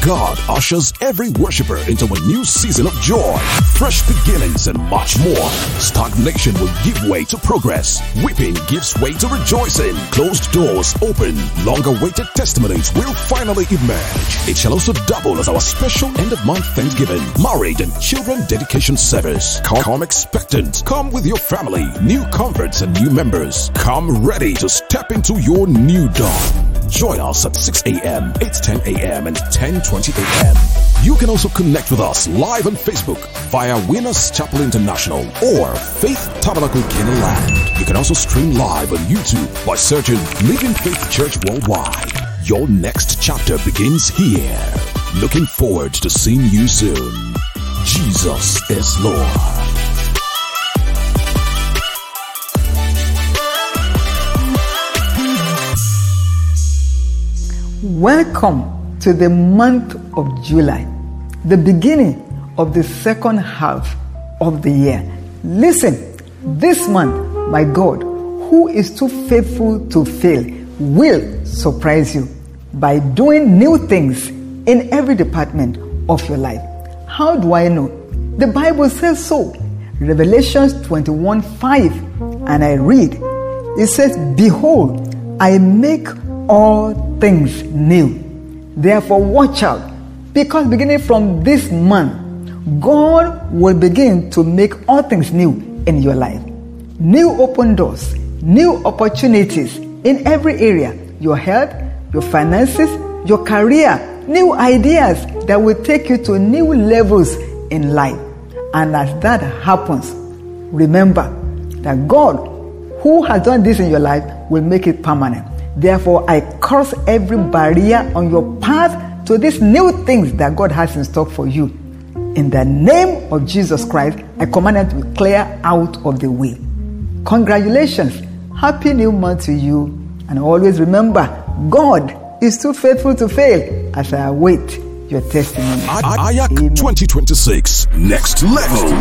God ushers every worshiper into a new season of joy, fresh beginnings, and much more. Stagnation will give way to progress. Weeping gives way to rejoicing. Closed doors open. Long-awaited testimonies will finally emerge. It shall also double as our special end-of-month Thanksgiving, marriage, and children dedication service. Come expectant. Come with your family, new converts, and new members. Come ready to step into your new dawn. Join us at 6 a.m., 8:10 a.m., and 10:20 a.m. You can also connect with us live on Facebook via Winners Chapel International or Faith Tabernacle Canaanland. You can also stream live on YouTube by searching Living Faith Church Worldwide. Your next chapter begins here. Looking forward to seeing you soon. Jesus is Lord. Welcome to the month of July, the beginning of the second half of the year. Listen, this month, my God, who is too faithful to fail, will surprise you by doing new things in every department of your life. How do I know? The Bible says so. Revelations 21:5, and I read, it says, "Behold, I make all things new. Therefore watch out, because beginning from this month, God will begin to make all things new in your life. New open doors, new opportunities in every area, your health, your finances, your career, new ideas that will take you to new levels in life. And as that happens, remember that God, who has done this in your life, will make it permanent. Therefore, I cross every barrier on your path to these new things that God has in stock for you. In the name of Jesus Christ, I command it to clear out of the way. Congratulations. Happy new month to you. And always remember, God is too faithful to fail as I await your testimony. Ayak 2026, next level.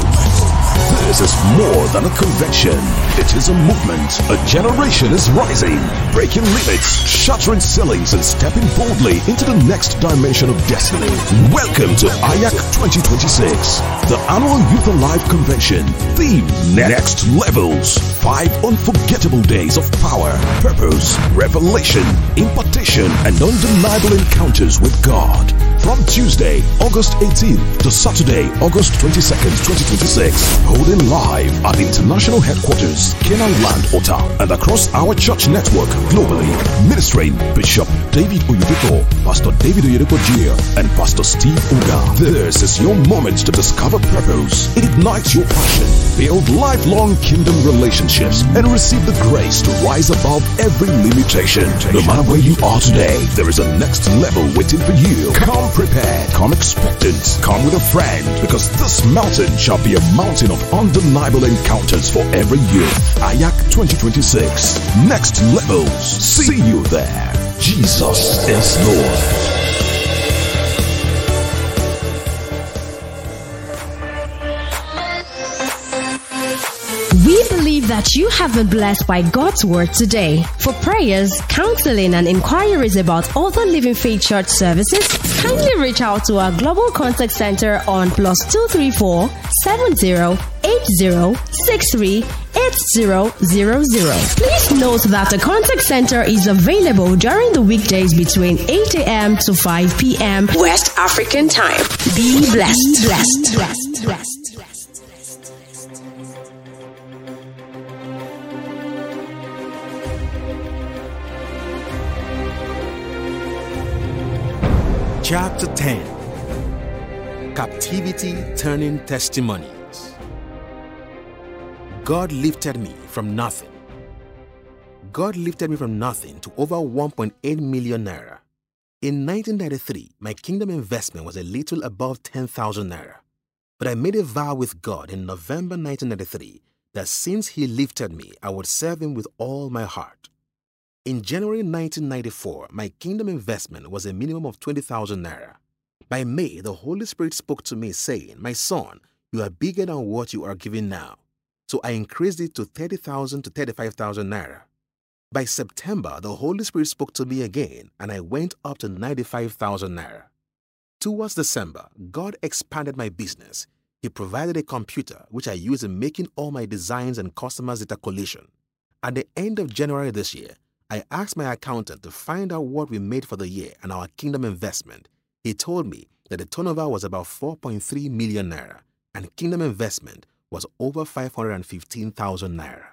This is more than a convention. It is a movement. A generation is rising, breaking limits, shattering ceilings, and stepping boldly into the next dimension of destiny. Welcome to Ayak 2026, the annual Youth Alive Convention. Theme: Next Levels. 5 unforgettable days of power, purpose, revelation, impartation, and undeniable encounters with God. From Tuesday, August 18th to Saturday, August 22nd, 2026. Holding live at International Headquarters, Canaanland, Ota, and across our church network globally. Ministering Bishop David Oyedepo, Pastor David Oyedepo Jr., and Pastor Steve Uga. This is your moment to discover purpose, ignite your passion, build lifelong kingdom relationships, and receive the grace to rise above every limitation. No matter where you are today, there is a next level waiting for you. Come prepared, come expectant, come with a friend, because this mountain shall be a mountain of undeniable encounters for every youth. Ayak 2026, next levels. See you there. Jesus is Lord. We believe that you have been blessed by God's word today. For prayers, counseling, and inquiries about other Living Faith Church services, kindly reach out to our Global Contact Center on +234 70 80 63 8000. Please note that the contact center is available during the weekdays between 8 a.m. to 5 p.m. West African time. Be blessed. Be blessed. Blessed. Blessed. Chapter 10: Captivity Turning Testimonies. God lifted me from nothing. God lifted me from nothing to over 1.8 million naira. In 1993, my kingdom investment was a little above 10,000 naira. But I made a vow with God in November 1993 that since He lifted me, I would serve Him with all my heart. In January 1994, my kingdom investment was a minimum of 20,000 naira. By May, the Holy Spirit spoke to me saying, "My son, you are bigger than what you are giving now." So I increased it to 30,000 to 35,000 naira. By September, the Holy Spirit spoke to me again, and I went up to 95,000 naira. Towards December, God expanded my business. He provided a computer which I use in making all my designs and customers' data collation. At the end of January this year, I asked my accountant to find out what we made for the year and our Kingdom investment. He told me that the turnover was about 4.3 million naira and Kingdom investment was over 515,000 naira.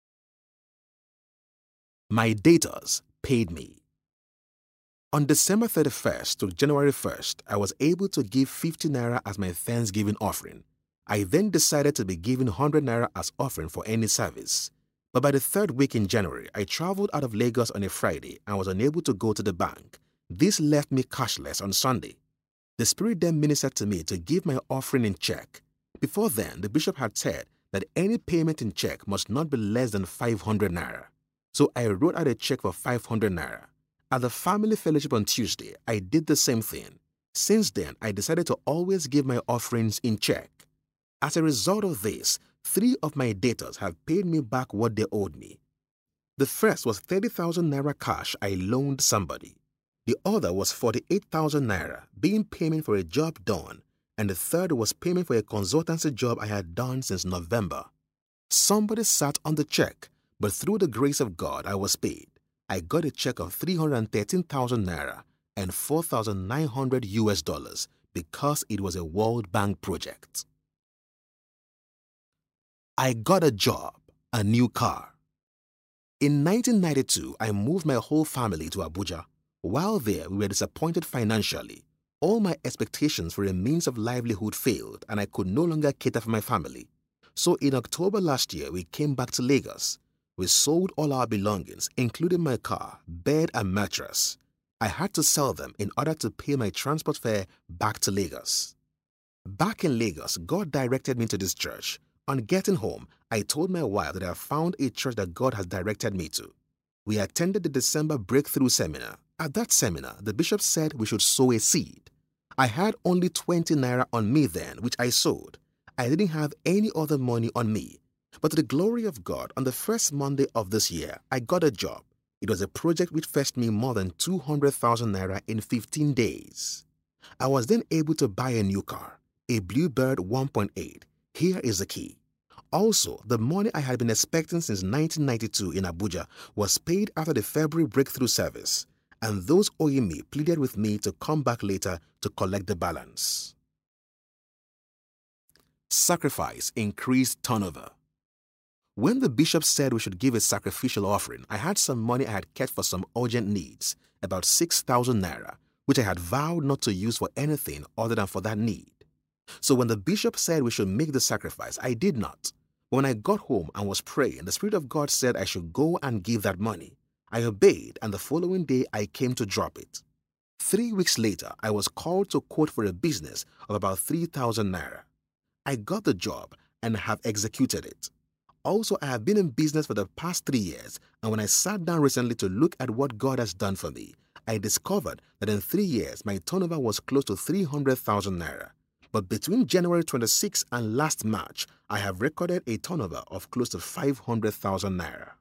My daters paid me. On December 31st to January 1st, I was able to give 50 naira as my Thanksgiving offering. I then decided to be giving 100 naira as offering for any service. But by the third week in January, I traveled out of Lagos on a Friday and was unable to go to the bank. This left me cashless on Sunday. The Spirit then ministered to me to give my offering in check. Before then, the bishop had said that any payment in check must not be less than 500 naira. So I wrote out a check for 500 naira. At the family fellowship on Tuesday, I did the same thing. Since then, I decided to always give my offerings in check. As a result of this, 3 of my debtors have paid me back what they owed me. The first was 30,000 naira cash I loaned somebody. The other was 48,000 naira, being payment for a job done, and the third was payment for a consultancy job I had done since November. Somebody sat on the check, but through the grace of God, I was paid. I got a check of 313,000 naira and $4,900 because it was a World Bank project. I got a job, a new car. In 1992, I moved my whole family to Abuja. While there, we were disappointed financially. All my expectations for a means of livelihood failed and I could no longer cater for my family. So in October last year, we came back to Lagos. We sold all our belongings, including my car, bed and mattress. I had to sell them in order to pay my transport fare back to Lagos. Back in Lagos, God directed me to this church. On getting home, I told my wife that I found a church that God has directed me to. We attended the December Breakthrough Seminar. At that seminar, the bishop said we should sow a seed. I had only 20 naira on me then, which I sowed. I didn't have any other money on me. But to the glory of God, on the first Monday of this year, I got a job. It was a project which fetched me more than 200,000 naira in 15 days. I was then able to buy a new car, a Bluebird 1.8. Here is the key. Also, the money I had been expecting since 1992 in Abuja was paid after the February breakthrough service, and those owing me pleaded with me to come back later to collect the balance. Sacrifice increased turnover. When the bishop said we should give a sacrificial offering, I had some money I had kept for some urgent needs, about 6,000 naira, which I had vowed not to use for anything other than for that need. So when the bishop said we should make the sacrifice, I did not. But when I got home and was praying, the Spirit of God said I should go and give that money. I obeyed, and the following day I came to drop it. 3 weeks later, I was called to court for a business of about 3,000 naira. I got the job and have executed it. Also, I have been in business for the past 3 years, and when I sat down recently to look at what God has done for me, I discovered that in 3 years, my turnover was close to 300,000 naira. But between January 26 and last March, I have recorded a turnover of close to 500,000 naira.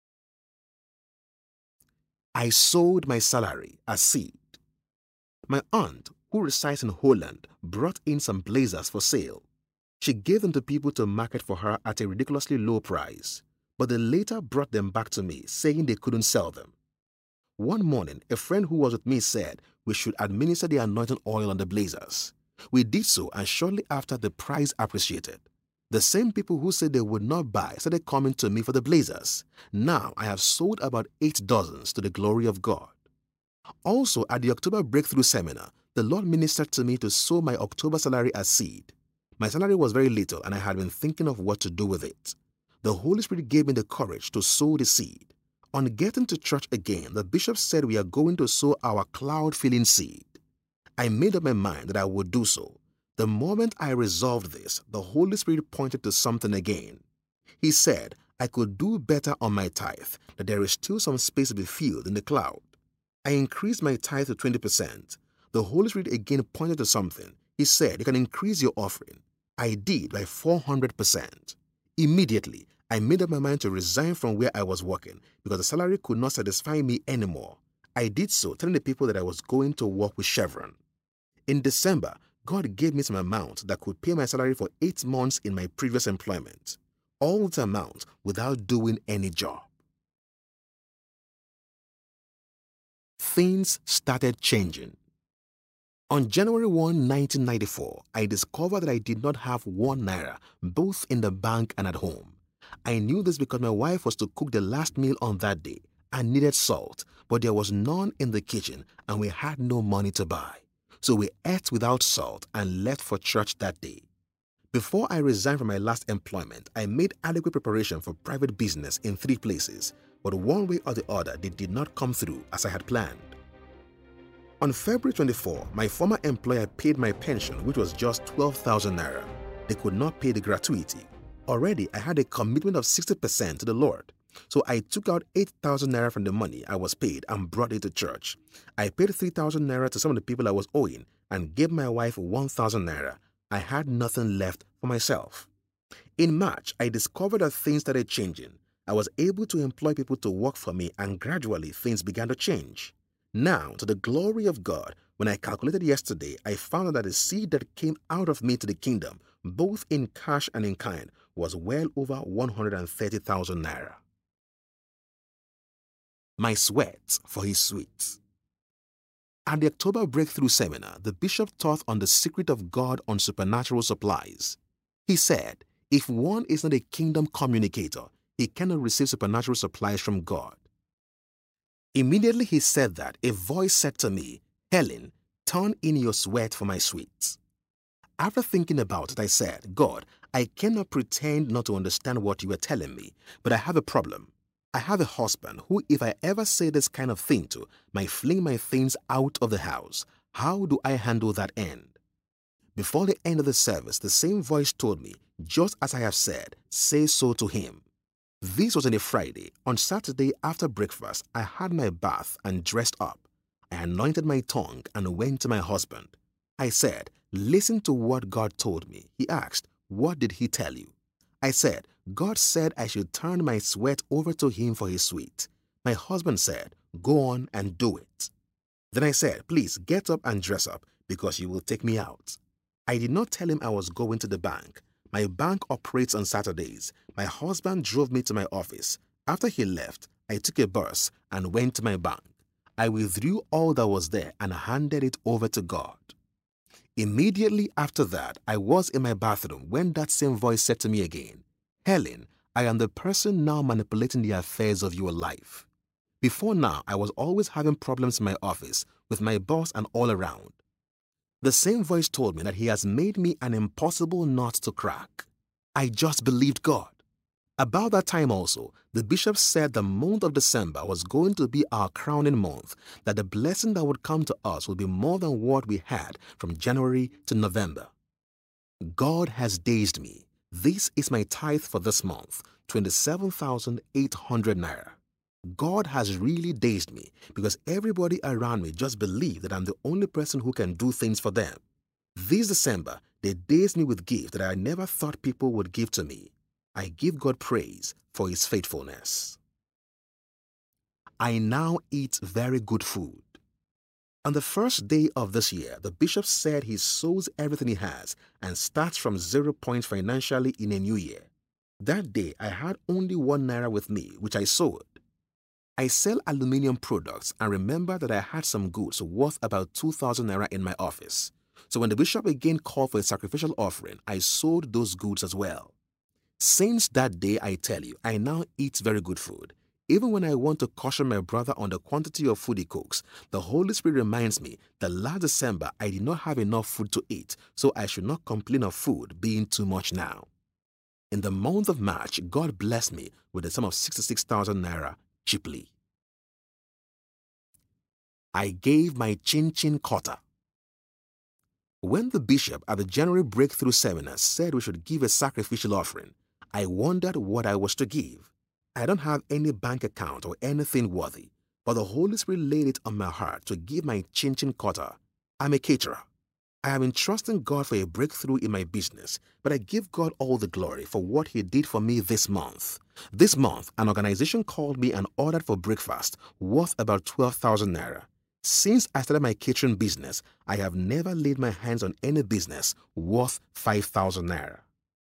I sold my salary as seed. My aunt, who resides in Holland, brought in some blazers for sale. She gave them to people to market for her at a ridiculously low price, but they later brought them back to me, saying they couldn't sell them. One morning, a friend who was with me said we should administer the anointing oil on the blazers. We did so, and shortly after, the price appreciated. The same people who said they would not buy started coming to me for the blazers. Now I have sold about 8 dozens to the glory of God. Also, at the October Breakthrough Seminar, the Lord ministered to me to sow my October salary as seed. My salary was very little, and I had been thinking of what to do with it. The Holy Spirit gave me the courage to sow the seed. On getting to church again, the bishop said we are going to sow our cloud-filling seed. I made up my mind that I would do so. The moment I resolved this, the Holy Spirit pointed to something again. He said I could do better on my tithe, that there is still some space to be filled in the cloud. I increased my tithe to 20%. The Holy Spirit again pointed to something. He said, you can increase your offering. I did by 400%. Immediately, I made up my mind to resign from where I was working because the salary could not satisfy me anymore. I did so, telling the people that I was going to work with Chevron. In December, God gave me some amount that could pay my salary for 8 months in my previous employment. All the amount without doing any job. Things started changing. On January 1, 1994, I discovered that I did not have 1 naira, both in the bank and at home. I knew this because my wife was to cook the last meal on that day and needed salt, but there was none in the kitchen and we had no money to buy. So we ate without salt and left for church that day. Before I resigned from my last employment, I made adequate preparation for private business in 3 places, but one way or the other, they did not come through as I had planned. On February 24, my former employer paid my pension, which was just 12,000 naira. They could not pay the gratuity. Already, I had a commitment of 60% to the Lord. So I took out 8,000 naira from the money I was paid and brought it to church. I paid 3,000 naira to some of the people I was owing and gave my wife 1,000 naira. I had nothing left for myself. In March, I discovered that things started changing. I was able to employ people to work for me and gradually things began to change. Now, to the glory of God, when I calculated yesterday, I found out that the seed that came out of me to the kingdom, both in cash and in kind, was well over 130,000 naira. My sweat for his sweets. At the October Breakthrough Seminar, the bishop taught on the secret of God on supernatural supplies. He said, if one is not a kingdom communicator, he cannot receive supernatural supplies from God. Immediately he said that, a voice said to me, Helen, turn in your sweat for my sweets. After thinking about it, I said, God, I cannot pretend not to understand what you are telling me, but I have a problem. I have a husband who, if I ever say this kind of thing to, might fling my things out of the house. How do I handle that end? Before the end of the service, the same voice told me, just as I have said, say so to him. This was on a Friday. On Saturday after breakfast, I had my bath and dressed up. I anointed my tongue and went to my husband. I said, listen to what God told me. He asked, what did he tell you? I said, God said I should turn my sweat over to him for his sweet. My husband said, go on and do it. Then I said, please get up and dress up because you will take me out. I did not tell him I was going to the bank. My bank operates on Saturdays. My husband drove me to my office. After he left, I took a bus and went to my bank. I withdrew all that was there and handed it over to God. Immediately after that, I was in my bathroom when that same voice said to me again, Helen, I am the person now manipulating the affairs of your life. Before now, I was always having problems in my office, with my boss and all around. The same voice told me that he has made me an impossible nut to crack. I just believed God. About that time also, the bishop said the month of December was going to be our crowning month, that the blessing that would come to us would be more than what we had from January to November. God has dazed me. This is my tithe for this month, 27,800 naira. God has really dazed me because everybody around me just believe that I'm the only person who can do things for them. This December, they dazed me with gifts that I never thought people would give to me. I give God praise for his faithfulness. I now eat very good food. On the first day of this year, the bishop said he sows everything he has and starts from 0 points financially in a new year. That day, I had only 1 naira with me, which I sowed. I sell aluminium products and remember that I had some goods worth about 2,000 naira in my office. So when the bishop again called for a sacrificial offering, I sold those goods as well. Since that day, I tell you, I now eat very good food. Even when I want to caution my brother on the quantity of food he cooks, the Holy Spirit reminds me that last December I did not have enough food to eat, so I should not complain of food being too much now. In the month of March, God blessed me with a sum of 66,000 naira cheaply. I gave my chin-chin quota. When the bishop at the January Breakthrough Seminar said we should give a sacrificial offering, I wondered what I was to give. I don't have any bank account or anything worthy, but the Holy Spirit laid it on my heart to give my chin-chin quota. I'm a caterer. I have been trusting God for a breakthrough in my business, but I give God all the glory for what he did for me this month. This month, an organization called me and ordered for breakfast worth about 12,000 naira. Since I started my catering business, I have never laid my hands on any business worth 5,000 naira.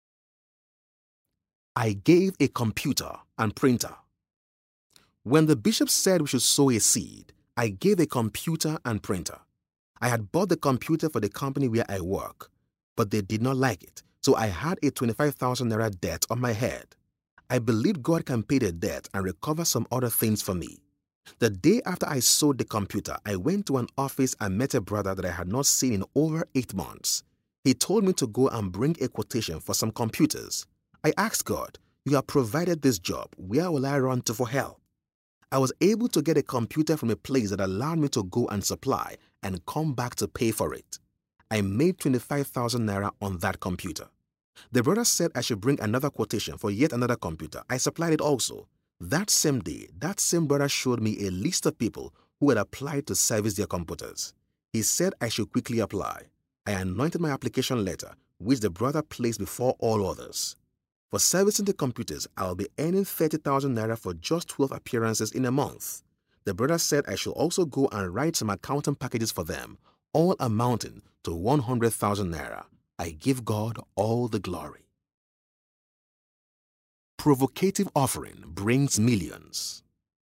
I gave a computer and printer. When the bishop said we should sow a seed, I gave a computer and printer. I had bought the computer for the company where I work, but they did not like it, so I had a 25,000 naira debt on my head. I believed God can pay the debt and recover some other things for me. The day after I sold the computer, I went to an office and met a brother that I had not seen in over 8 months. He told me to go and bring a quotation for some computers. I asked God, "You have provided this job, where will I run to for help?" I was able to get a computer from a place that allowed me to go and supply and come back to pay for it. I made 25,000 naira on that computer. The brother said I should bring another quotation for yet another computer. I supplied it also. That same day, that same brother showed me a list of people who had applied to service their computers. He said I should quickly apply. I anointed my application letter, which the brother placed before all others. For servicing the computers, I will be earning 30,000 naira for just 12 appearances in a month. The brother said I should also go and write some accounting packages for them, all amounting to 100,000 naira. I give God all the glory. Provocative offering brings millions.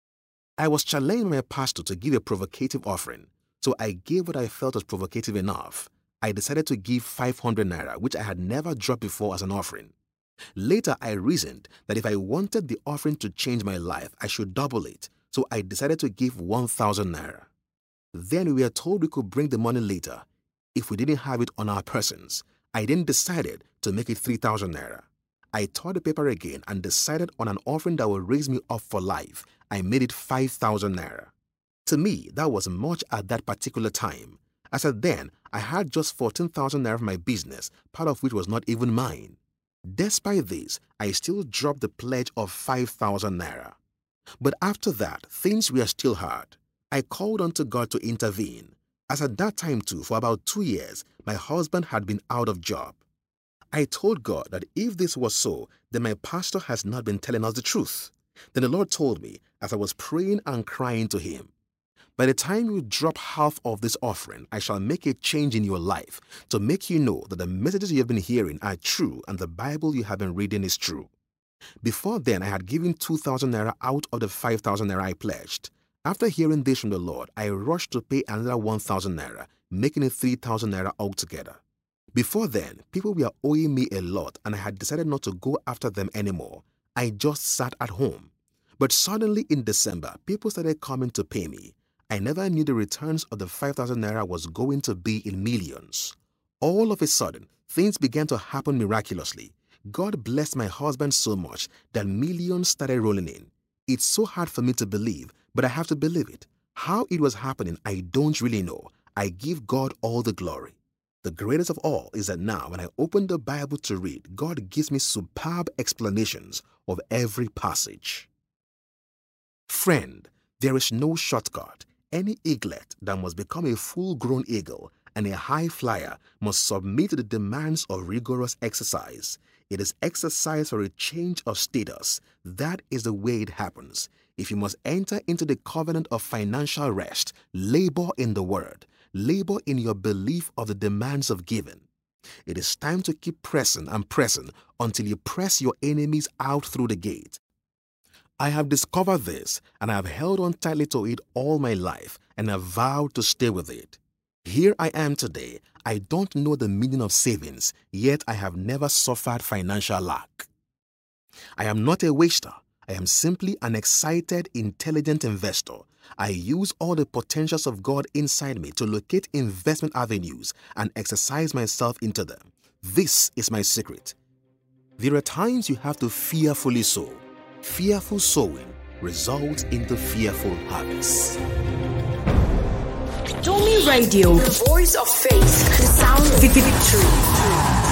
I was challenged by my pastor to give a provocative offering, so I gave what I felt was provocative enough. I decided to give 500 naira, which I had never dropped before as an offering. Later, I reasoned that if I wanted the offering to change my life, I should double it, so I decided to give 1,000 naira. Then we were told we could bring the money later if we didn't have it on our persons. I then decided to make it 3,000 naira. I tore the paper again and decided on an offering that will raise me up for life. I made it 5,000 naira. To me, that was much at that particular time. As at then, I had just 14,000 naira for my business, part of which was not even mine. Despite this, I still dropped the pledge of 5,000 naira. But after that, things were still hard. I called on to God to intervene. As at that time too, for about 2 years, my husband had been out of job. I told God that if this was so, then my pastor has not been telling us the truth. Then the Lord told me, as I was praying and crying to him, "By the time you drop half of this offering, I shall make a change in your life to make you know that the messages you have been hearing are true and the Bible you have been reading is true." Before then, I had given 2,000 naira out of the 5,000 naira I pledged. After hearing this from the Lord, I rushed to pay another 1,000 naira, making it 3,000 naira altogether. Before then, people were owing me a lot and I had decided not to go after them anymore. I just sat at home. But suddenly in December, people started coming to pay me. I never knew the returns of the 5,000 naira was going to be in millions. All of a sudden, things began to happen miraculously. God blessed my husband so much that millions started rolling in. It's so hard for me to believe, but I have to believe it. How it was happening, I don't really know. I give God all the glory. The greatest of all is that now when I open the Bible to read, God gives me superb explanations of every passage. Friend, there is no shortcut. Any eaglet that must become a full-grown eagle and a high flyer must submit to the demands of rigorous exercise. It is exercise for a change of status. That is the way it happens. If you must enter into the covenant of financial rest, labor in the word. Labor in your belief of the demands of giving. It is time to keep pressing and pressing until you press your enemies out through the gate. I have discovered this and I have held on tightly to it all my life and have vowed to stay with it. Here I am today. I don't know the meaning of savings, yet I have never suffered financial lack. I am not a waster. I am simply an excited, intelligent investor. I use all the potentials of God inside me to locate investment avenues and exercise myself into them. This is my secret. There are times you have to fearfully sow. Fearful sowing results into fearful harvest. Tomi Radio, the voice of faith, the sound of victory.